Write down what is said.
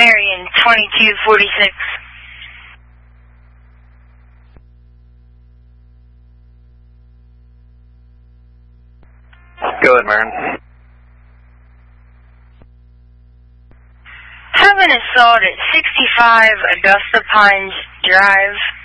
Marion, 2246. Go ahead, Marion. Have an assault at 65 Augusta Pines Drive.